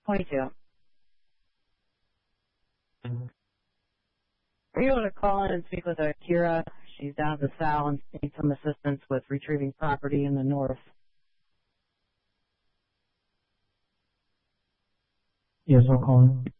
22. Are you able to call in and speak with Kira? She's down at the Sal and needs some assistance with retrieving property in the north. Yes, I'll call in.